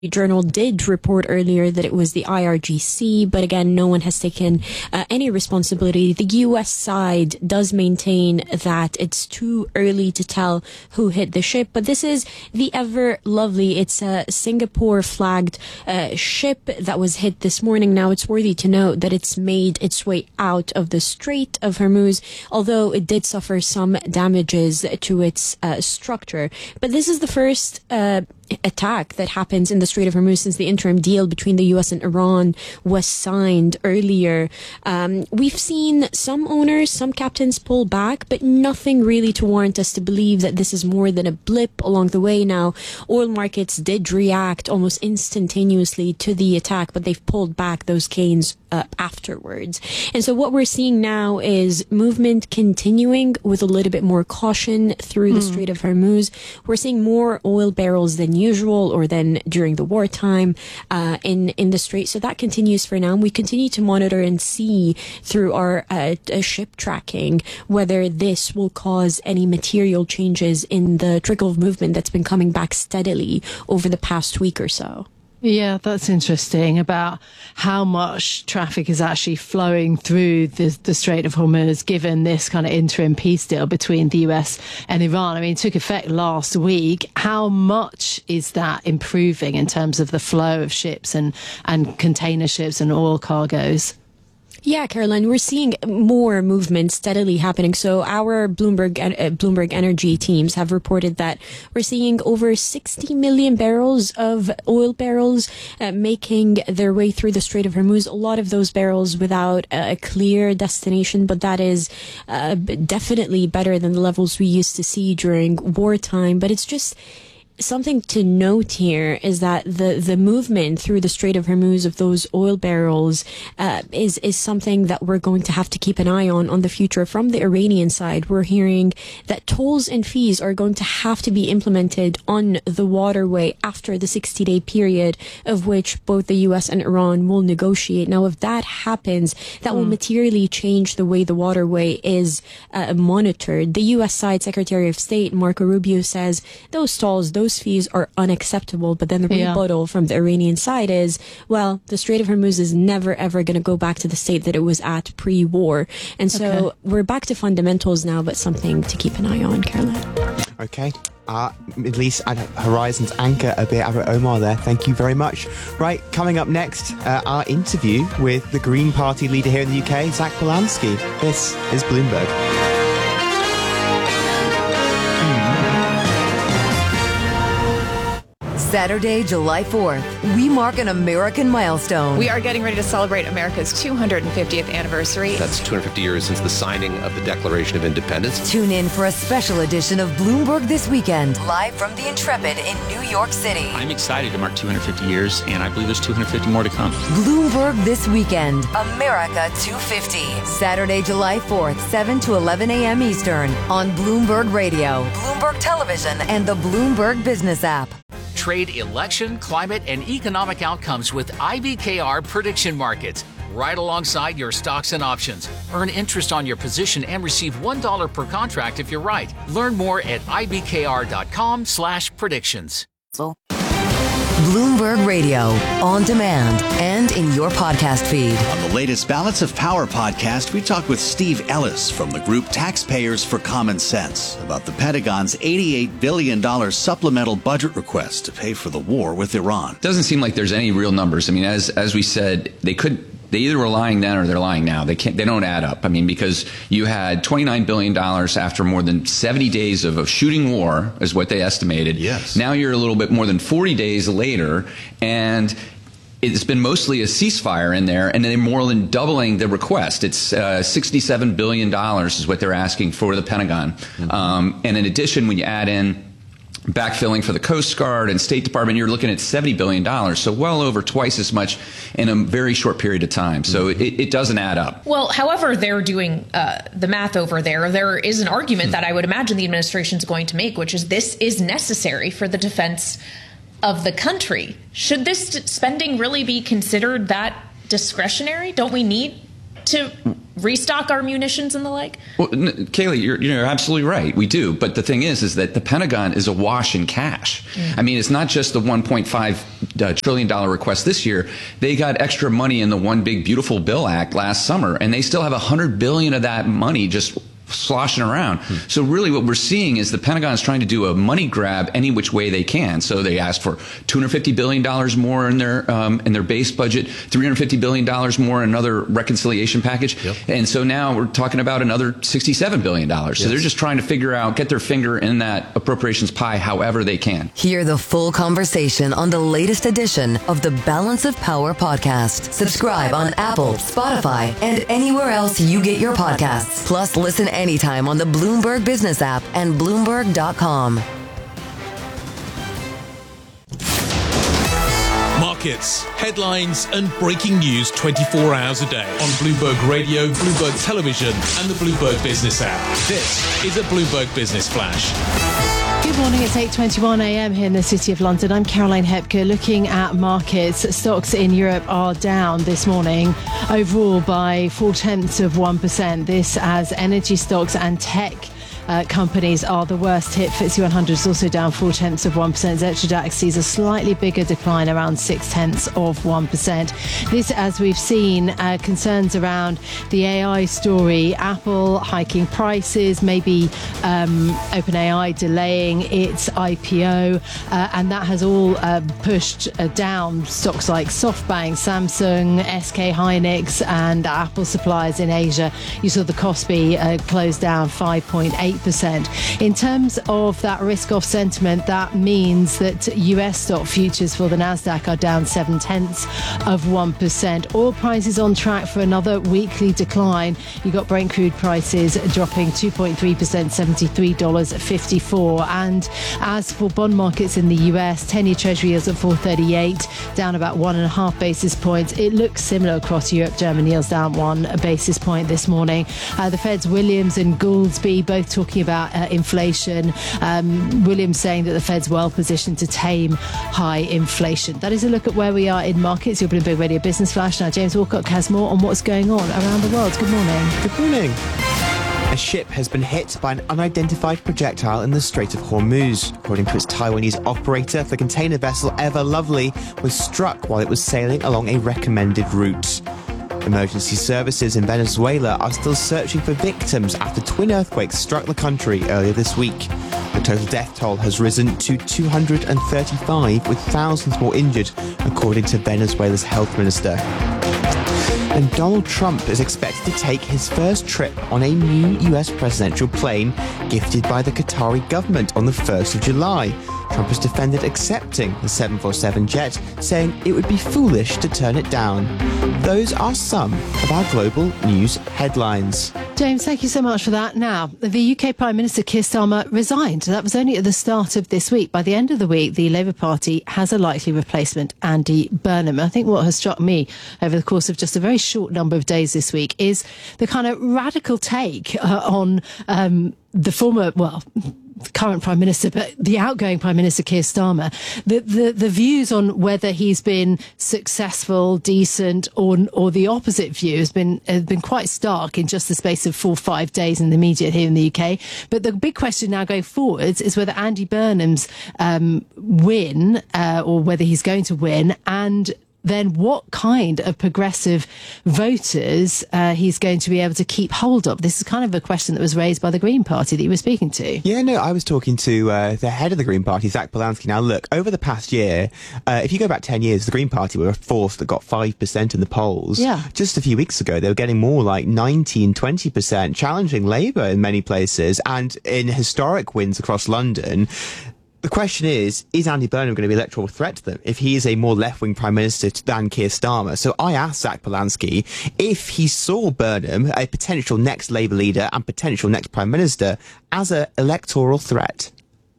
Journal did report earlier that it was the IRGC, but again, no one has taken any responsibility. The U.S. side does maintain that it's too early to tell who hit the ship, but this is the Ever Lovely. It's a Singapore-flagged ship that was hit this morning. Now, it's worthy to note that it's made its way out of the Strait of Hormuz, although it did suffer some damages to its structure. But this is the first attack that happens in the Strait of Hormuz since the interim deal between the US and Iran was signed earlier. We've seen some owners, some captains pull back, but nothing really to warrant us to believe that this is more than a blip along the way. Now, oil markets did react almost instantaneously to the attack, but they've pulled back those gains afterwards. And so what we're seeing now is movement continuing with a little bit more caution through the Strait of Hormuz. We're seeing more oil barrels than usual or than during the wartime in the Strait. So that continues for now. And we continue to monitor and see through our ship tracking whether this will cause any material changes in the trickle of movement that's been coming back steadily over the past week or so. Yeah, that's interesting about how much traffic is actually flowing through the Strait of Hormuz, given this kind of interim peace deal between the US and Iran. I mean, it took effect last week. How much is that improving in terms of the flow of ships and container ships and oil cargoes? Yeah, Caroline, we're seeing more movement steadily happening. So our Bloomberg Energy teams have reported that we're seeing over 60 million barrels of oil barrels making their way through the Strait of Hormuz. A lot of those barrels without a clear destination, but that is definitely better than the levels we used to see during wartime. But it's just something to note here is that the movement through the Strait of Hormuz of those oil barrels is something that we're going to have to keep an eye on the future. From the Iranian side, we're hearing that tolls and fees are going to have to be implemented on the waterway after the 60-day period of which both the US and Iran will negotiate. Now, if that happens, that will materially change the way the waterway is monitored. The US side Secretary of State Marco Rubio says those tolls, those fees are unacceptable. But then the rebuttal from the Iranian side is, well, the Strait of Hormuz is never, ever going to go back to the state that it was at pre-war. And so we're back to fundamentals now, but something to keep an eye on, Caroline. Okay. At least at Horizon's anchor a bit, Omar there. Thank you very much. Right, coming up next, our interview with the Green Party leader here in the UK, Zach Polanski. This is Bloomberg. Saturday, July 4th, we mark an American milestone. We are getting ready to celebrate America's 250th anniversary. That's 250 years since the signing of the Declaration of Independence. Tune in for a special edition of Bloomberg This Weekend, live from the Intrepid in New York City. I'm excited to mark 250 years, and I believe there's 250 more to come. Bloomberg This Weekend, America 250. Saturday, July 4th, 7 to 11 a.m. Eastern on Bloomberg Radio, Bloomberg Television, and the Bloomberg Business app. Trade election, climate, and economic outcomes with IBKR Prediction Markets, right alongside your stocks and options. Earn interest on your position and receive $1 per contract if you're right. Learn more at ibkr.com/predictions. Bloomberg Radio, on demand and in your podcast feed. On the latest Balance of Power podcast, we talk with Steve Ellis from the group Taxpayers for Common Sense about the Pentagon's $88 billion supplemental budget request to pay for the war with Iran. Doesn't seem like there's any real numbers. I mean, as we said, they either were lying then or they're lying now. They don't add up. I mean, because you had $29 billion after more than 70 days of a shooting war, is what they estimated. Yes. Now you're a little bit more than 40 days later, and it's been mostly a ceasefire in there, and they're more than doubling the request. It's $67 billion is what they're asking for the Pentagon. Mm-hmm. And in addition, when you add in backfilling for the Coast Guard and State Department, you're looking at $70 billion. So well over twice as much in a very short period of time. So it doesn't add up. Well, however they're doing the math over there is an argument that I would imagine the administration is going to make, which is this is necessary for the defense of the country. Should this spending really be considered that discretionary? Don't we need to restock our munitions and the like? Well, Kayleigh, you're absolutely right. We do. But the thing is that the Pentagon is awash in cash. I mean, it's not just the $1.5 trillion request this year. They got extra money in the One Big Beautiful Bill Act last summer, and they still have $100 billion of that money just sloshing around. So really what we're seeing is the Pentagon is trying to do a money grab any which way they can. So they asked for $250 billion more in their base budget, $350 billion more in another reconciliation package. And so now we're talking about another $67 billion. So they're just trying to get their finger in that appropriations pie however they can. Hear the full conversation on the latest edition of the Balance of Power podcast. Subscribe on Apple, Spotify, and anywhere else you get your podcasts. Plus, listen anytime on the Bloomberg Business app and Bloomberg.com. Markets, headlines, and breaking news 24 hours a day on Bloomberg Radio, Bloomberg Television, and the Bloomberg Business app. This is a Bloomberg Business Flash. Good morning, it's 8:21 a.m. here in the City of London. I'm Caroline Hepker. Looking at markets, stocks in Europe are down this morning, overall by 0.4%. This as energy stocks and tech companies are the worst hit. FTSE 100 is also down 0.4%. Xetra DAX sees a slightly bigger decline, around 0.6%. This, as we've seen, concerns around the AI story, Apple hiking prices, maybe OpenAI delaying its IPO, and that has all pushed down stocks like SoftBank, Samsung, SK Hynix, and Apple suppliers in Asia. You saw the Kospi close down 5.8%. In terms of that risk-off sentiment, that means that US stock futures for the Nasdaq are down 0.7%. Oil prices on track for another weekly decline. You got Brent crude prices dropping 2.3%, $73.54. And as for bond markets in the US, 10-year Treasury is at 4.38, down about 1.5 basis points. It looks similar across Europe. German yields down 1 basis point this morning. The Fed's Williams and Goolsbee both talking about inflation. Williams saying that the Fed's well positioned to tame high inflation. That is a look at where we are in markets. Your Bloomberg Radio Business Flash. Now James Wilcock has more on what's going on around the world. Good morning. Good morning. A ship has been hit by an unidentified projectile in the Strait of Hormuz. According to its Taiwanese operator, the container vessel Ever Lovely was struck while it was sailing along a recommended route. Emergency services in Venezuela are still searching for victims after twin earthquakes struck the country earlier this week. The total death toll has risen to 235, with thousands more injured, according to Venezuela's health minister. And Donald Trump is expected to take his first trip on a new US presidential plane gifted by the Qatari government on the 1st of July. Trump has defended accepting the 747 jet, saying it would be foolish to turn it down. Those are some of our global news headlines. James, thank you so much for that. Now, the UK Prime Minister Keir Starmer resigned. That was only at the start of this week. By the end of the week, the Labour Party has a likely replacement, Andy Burnham. I think what has struck me over the course of just a very short number of days this week is the kind of radical take on the former, current Prime Minister, but the outgoing Prime Minister Keir Starmer, the views on whether he's been successful, decent, or the opposite view has been quite stark in just the space of 4 or 5 days in the media here in the UK. But the big question now going forwards is whether Andy Burnham's win, or whether he's going to win, and then what kind of progressive voters he's going to be able to keep hold of. This is kind of a question that was raised by the Green Party that you were speaking to. Yeah, no, I was talking to the head of the Green Party, Zach Polanski. Now, look, over the past year, if you go back 10 years, the Green Party were a force that got 5% in the polls. Yeah. Just a few weeks ago, they were getting more like 19, 20%, challenging Labour in many places, and in historic wins across London. The question is Andy Burnham going to be an electoral threat to them if he is a more left-wing Prime Minister than Keir Starmer? So I asked Zach Polanski if he saw Burnham, a potential next Labour leader and potential next Prime Minister, as an electoral threat.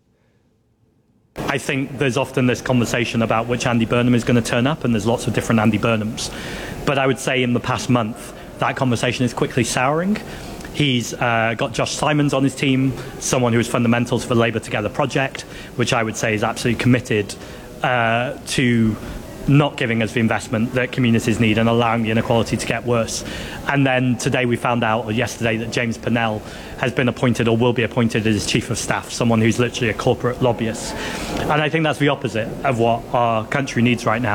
I think there's often this conversation about which Andy Burnham is going to turn up, and there's lots of different Andy Burnhams. But I would say in the past month, that conversation is quickly souring. He's got Josh Simons on his team, someone who is fundamental to the Labour Together project, which I would say is absolutely committed to not giving us the investment that communities need and allowing the inequality to get worse. And then today we found out, or yesterday, that James Pennell has been appointed or will be appointed as Chief of Staff, someone who's literally a corporate lobbyist. And I think that's the opposite of what our country needs right now.